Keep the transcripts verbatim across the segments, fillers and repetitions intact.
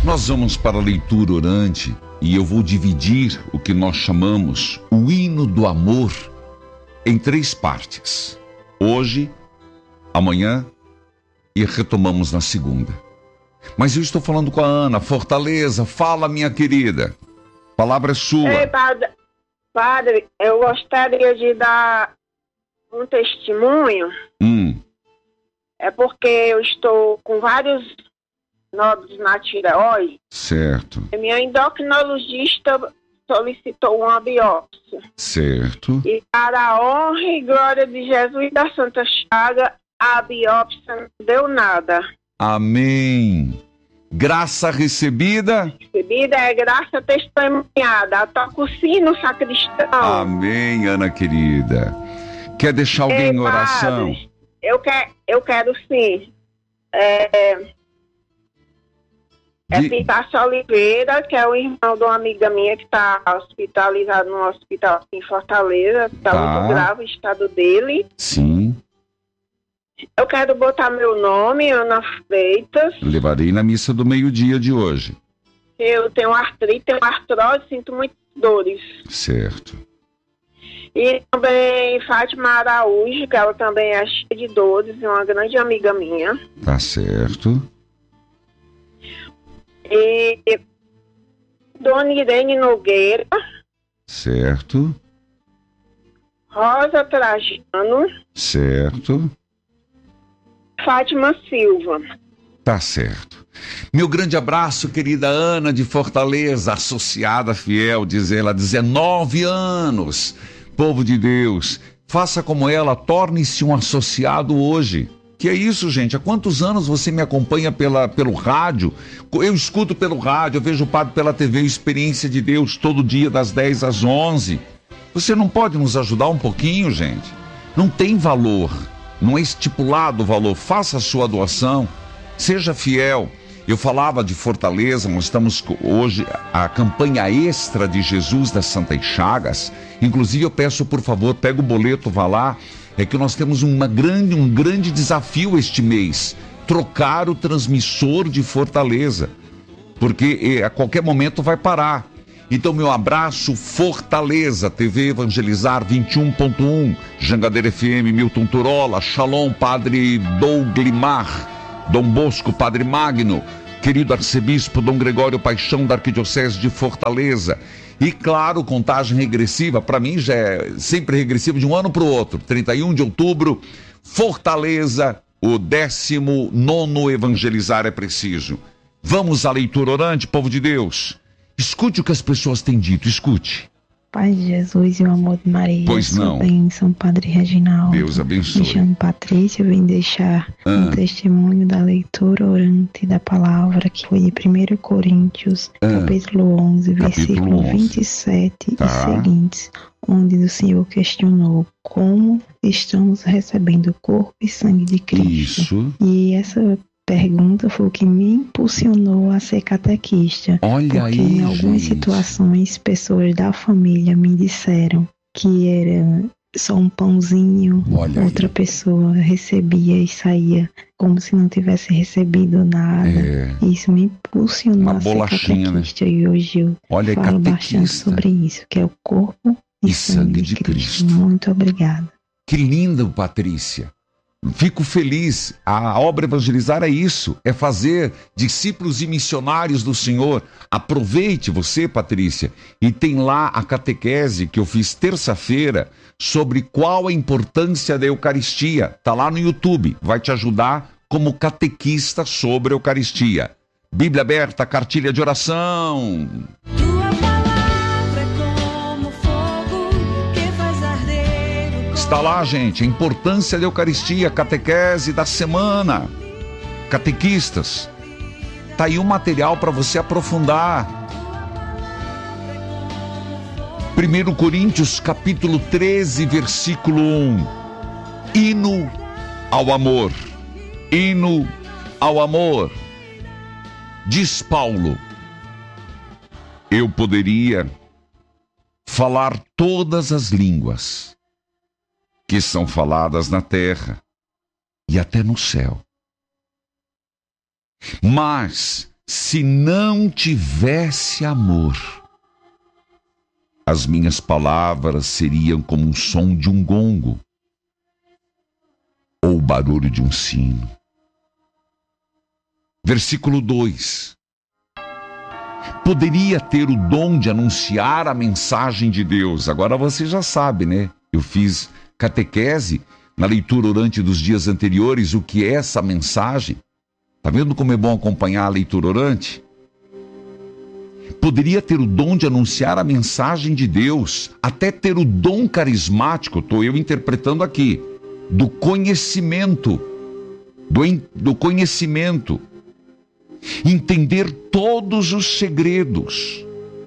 Nós vamos para a leitura orante e eu vou dividir o que nós chamamos o hino do amor em três partes. Hoje, amanhã e retomamos na segunda. Mas eu estou falando com a Ana. Fortaleza, fala, minha querida. A palavra é sua. Ei, padre, padre, eu gostaria de dar um testemunho. Hum. É porque eu estou com vários nódulos na tireoide. Certo. E minha endocrinologista solicitou uma biópsia. Certo. E para a honra e glória de Jesus da Santa Chaga, a biópsia não deu nada. Amém. Graça recebida. Recebida é graça testemunhada. Toca o sino, sacristão. Amém, Ana querida. Quer deixar alguém Ei, em oração? Padre, eu, quer, eu quero sim. É, é De... Pitácio Oliveira, que é o irmão de uma amiga minha que está hospitalizado no hospital em Fortaleza. Está Tá. muito grave o estado dele. Sim. Eu quero botar meu nome, Ana Freitas. Levarei na missa do meio-dia de hoje. Eu tenho artrite, tenho artrose, sinto muitas dores. Certo. E também Fátima Araújo, que ela também é cheia de dores, uma grande amiga minha. Tá certo. E Dona Irene Nogueira, Certo. Rosa Trajano, Certo. Fátima Silva. Tá certo. Meu grande abraço, querida Ana de Fortaleza, associada fiel, diz ela, dezenove anos. Povo de Deus, faça como ela, torne-se um associado hoje. Que é isso, gente? Há quantos anos você me acompanha pela, pelo rádio? Eu escuto pelo rádio, eu vejo o padre pela T V Experiência de Deus todo dia das dez às onze. Você não pode nos ajudar um pouquinho, gente? Não tem valor, não é estipulado o valor. Faça a sua doação, seja fiel. Eu falava de Fortaleza, nós estamos hoje a campanha extra de Jesus das Santas Chagas. Inclusive eu peço, por favor, pega o boleto, vá lá. É que nós temos uma grande, um grande desafio este mês, trocar o transmissor de Fortaleza, porque a qualquer momento vai parar. Então meu abraço, Fortaleza, T V Evangelizar vinte e um ponto um, Jangadeira F M, Milton Turola, Shalom, Padre Douglimar, Dom Bosco, Padre Magno, querido arcebispo Dom Gregório Paixão da Arquidiocese de Fortaleza. E claro, contagem regressiva, para mim já é sempre regressiva de um ano para o outro. trinta e um de outubro, Fortaleza, o décimo nono Evangelizar é Preciso. Vamos à leitura orante, povo de Deus. Escute o que as pessoas têm dito, escute. Pai de Jesus e o amor de Maria. Pois não. Bênção, Padre Reginaldo. Deus abençoe. Me chamo Patrícia, eu vim deixar Ah. um testemunho da leitura orante da palavra, que foi de primeira Coríntios, Ah. capítulo onze, Capítulo versículo onze. vinte e sete Tá. e seguintes, onde o Senhor questionou como estamos recebendo o corpo e sangue de Cristo. Isso. E essa pergunta foi o que me impulsionou a ser catequista. Olha Porque aí, em algumas gente. situações, pessoas da família me disseram que era só um pãozinho, Olha outra aí. pessoa recebia e saía como se não tivesse recebido nada. É. Isso me impulsionou Uma a ser bolachinha, né? catequista, e hoje eu Olha aí, falo bastante catequista. sobre isso, que é o corpo e, E sangue de Cristo. Muito obrigada. Que lindo, Patrícia. Fico feliz. A obra Evangelizar é isso, é fazer discípulos e missionários do Senhor. Aproveite você, Patrícia, e tem lá a catequese que eu fiz terça-feira sobre qual a importância da Eucaristia. Tá lá no YouTube, vai te ajudar como catequista sobre a Eucaristia. Bíblia aberta, cartilha de oração. Está lá, gente, a importância da Eucaristia, catequese da semana. Catequistas. Tá aí um material para você aprofundar. primeira Coríntios, capítulo treze, versículo um. Hino ao amor. Hino ao amor. Diz Paulo: eu poderia falar todas as línguas que são faladas na terra e até no céu, mas se não tivesse amor, as minhas palavras seriam como um som de um gongo ou o barulho de um sino. Versículo dois. Poderia ter o dom de anunciar a mensagem de Deus. Agora você já sabe, né? Eu fiz catequese na leitura orante dos dias anteriores, o que é essa mensagem. Tá vendo como é bom acompanhar a leitura orante? Poderia ter o dom de anunciar a mensagem de Deus, até ter o dom carismático, estou eu interpretando aqui, do conhecimento, do, do conhecimento, entender todos os segredos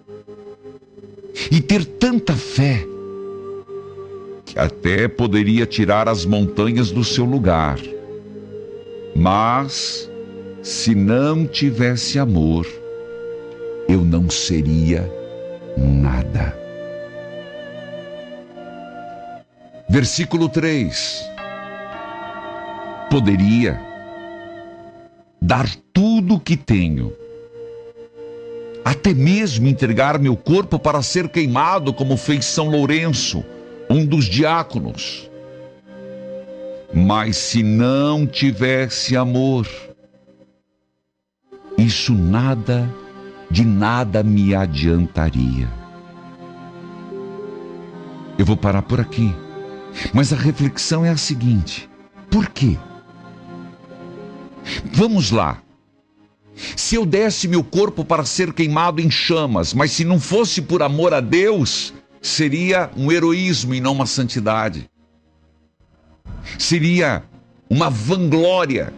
e ter tanta fé que até poderia tirar as montanhas do seu lugar. Mas se não tivesse amor, eu não seria nada. Versículo três. Poderia dar tudo o que tenho, até mesmo entregar meu corpo para ser queimado, como fez São Lourenço, um dos diáconos. Mas se não tivesse amor, isso nada, de nada me adiantaria. Eu vou parar por aqui, mas a reflexão é a seguinte: por quê? Vamos lá. Se eu desse meu corpo para ser queimado em chamas, mas se não fosse por amor a Deus, seria um heroísmo e não uma santidade. Seria uma vanglória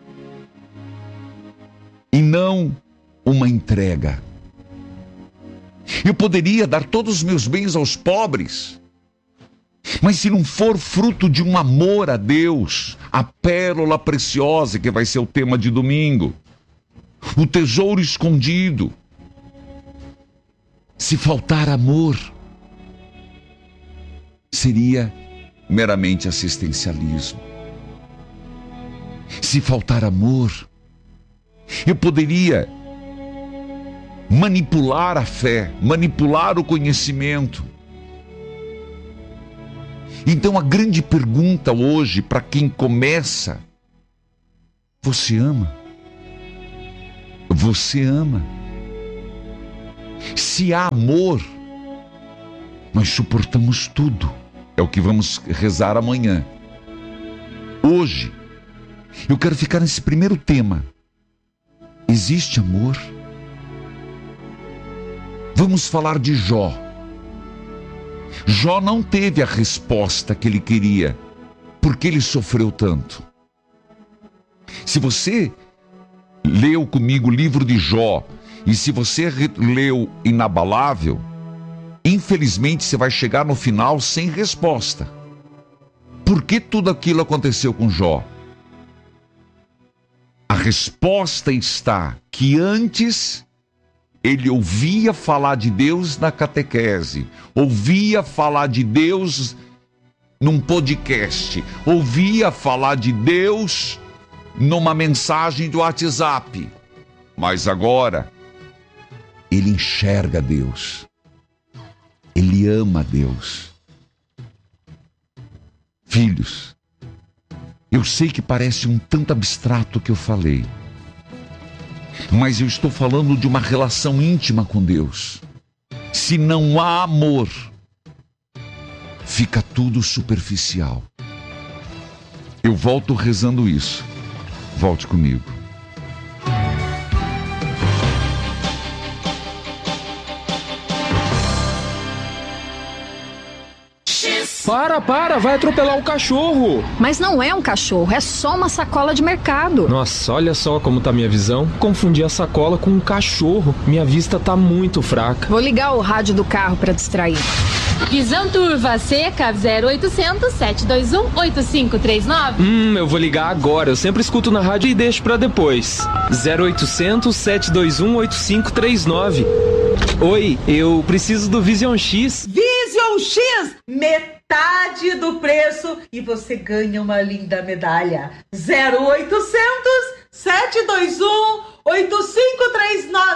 e não uma entrega. Eu poderia dar todos os meus bens aos pobres, mas se não for fruto de um amor a Deus, a pérola preciosa, que vai ser o tema de domingo, o tesouro escondido, se faltar amor, seria meramente assistencialismo. Se faltar amor, eu poderia manipular a fé, manipular o conhecimento. Então a grande pergunta hoje para quem começa: você ama? Você ama? Se há amor, nós suportamos tudo. É o que vamos rezar amanhã. Hoje, eu quero ficar nesse primeiro tema. Existe amor? Vamos falar de Jó. Jó não teve a resposta que ele queria, porque ele sofreu tanto. Se você leu comigo o livro de Jó, e se você leu Inabalável, infelizmente você vai chegar no final sem resposta. Por que tudo aquilo aconteceu com Jó? A resposta está que antes ele ouvia falar de Deus na catequese, ouvia falar de Deus num podcast, ouvia falar de Deus numa mensagem do WhatsApp, mas agora ele enxerga Deus, ele ama Deus. Filhos, eu sei que parece um tanto abstrato o que eu falei, mas eu estou falando de uma relação íntima com Deus. Se não há amor, fica tudo superficial. Eu volto rezando isso. Volte comigo. Para, para, vai atropelar o cachorro. Mas não é um cachorro, é só uma sacola de mercado. Nossa, olha só como tá minha visão. Confundi a sacola com um cachorro. Minha vista tá muito fraca. Vou ligar o rádio do carro pra distrair. Visão Turva Seca zero oitocentos, sete dois um, oito cinco três nove. Hum, eu vou ligar agora. Eu sempre escuto na rádio e deixo pra depois. zero oitocentos, sete dois um, oito cinco três nove. Oi, eu preciso do Vision X. Vision X, metade do preço e você ganha uma linda medalha. zero oitocentos, sete dois um, oito cinco três nove.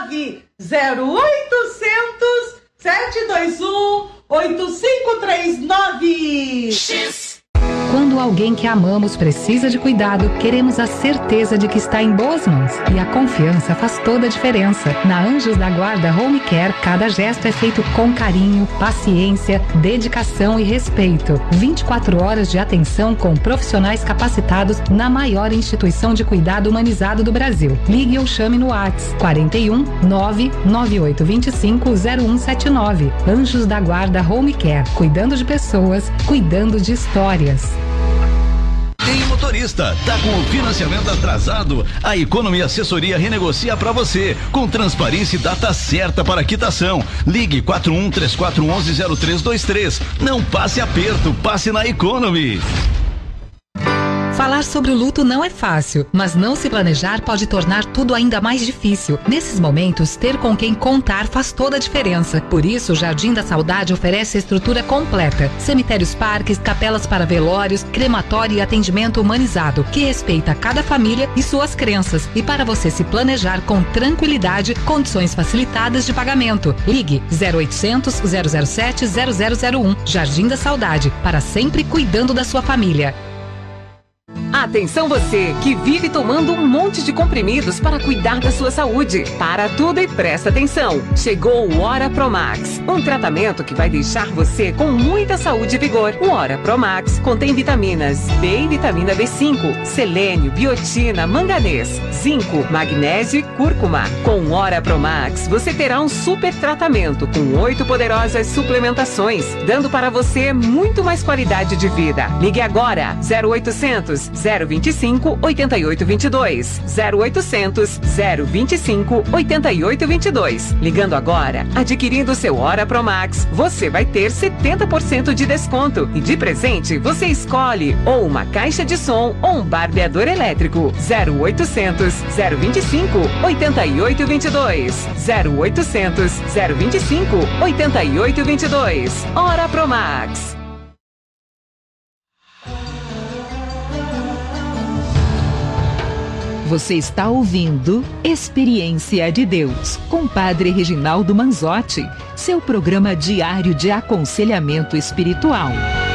nove zero oitocentos, sete dois um, oito cinco três nove. Quando alguém que amamos precisa de cuidado, queremos a certeza de que está em boas mãos. E a confiança faz toda a diferença. Na Anjos da Guarda Home Care, cada gesto é feito com carinho, paciência, dedicação e respeito. vinte e quatro horas de atenção com profissionais capacitados na maior instituição de cuidado humanizado do Brasil. Ligue ou chame no WhatsApp quarenta e um, nove nove oito dois cinco, zero um sete nove. Anjos da Guarda Home Care, cuidando de pessoas, cuidando de histórias. Tem motorista, tá com o financiamento atrasado? A Economy Assessoria renegocia para você, com transparência e data certa para quitação. Ligue quatro um três quatro um um zero três dois três. Não passe aperto, passe na Economy. Falar sobre o luto não é fácil, mas não se planejar pode tornar tudo ainda mais difícil. Nesses momentos, ter com quem contar faz toda a diferença. Por isso, o Jardim da Saudade oferece a estrutura completa: cemitérios, parques, capelas para velórios, crematório e atendimento humanizado, que respeita cada família e suas crenças. E para você se planejar com tranquilidade, condições facilitadas de pagamento. Ligue zero oitocentos, zero zero sete, zero zero zero um. Jardim da Saudade, para sempre cuidando da sua família. Atenção você que vive tomando um monte de comprimidos para cuidar da sua saúde. Para tudo e presta atenção. Chegou o Ora Promax, um tratamento que vai deixar você com muita saúde e vigor. O Ora Promax contém vitaminas B e vitamina B cinco, selênio, biotina, manganês, zinco, magnésio e cúrcuma. Com o Ora Promax você terá um super tratamento com oito poderosas suplementações, dando para você muito mais qualidade de vida. Ligue agora zero oitocentos, zero vinte e cinco, oitenta e oito vinte e dois, zero oitocentos, zero vinte e cinco, oitenta e oito vinte e dois. Ligando agora, adquirindo seu Ora Promax, você vai ter setenta por cento de desconto e de presente você escolhe ou uma caixa de som ou um barbeador elétrico. Zero oitocentos, zero vinte e cinco, oitenta e oito vinte e dois, zero oitocentos, zero vinte e cinco, oitenta e oito vinte e dois. Ora Promax. Você está ouvindo Experiência de Deus, com Padre Reginaldo Manzotti, seu programa diário de aconselhamento espiritual.